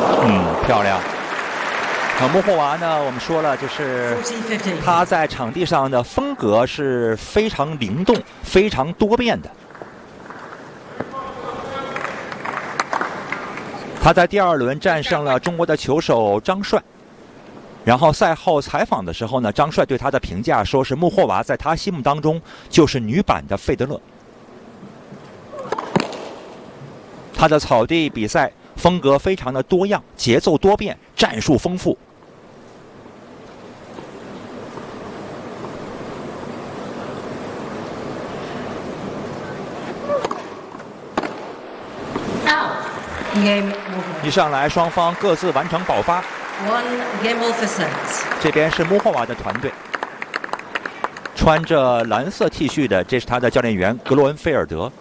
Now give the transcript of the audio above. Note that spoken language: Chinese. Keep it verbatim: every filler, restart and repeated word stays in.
嗯，漂亮。呃，穆霍娃呢，我们说了，就是他在场地上的风格是非常灵动、非常多变的。他在第二轮战胜了中国的球手张帅。然后赛后采访的时候呢，张帅对他的评价说是穆霍娃在他心目当中就是女版的费德勒。他的草地比赛风格非常的多样，节奏多变，战术丰富。一上来双方各自完成爆发。这边是穆霍娃的团队，穿着蓝色 T 恤的，这是他的教练员格罗恩菲尔德。